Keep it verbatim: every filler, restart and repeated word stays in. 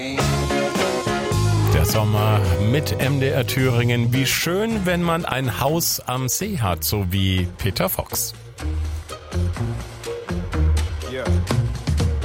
Der Sommer mit M D R Thüringen. Wie schön, wenn man ein Haus am See hat, so wie Peter Fox. Yeah.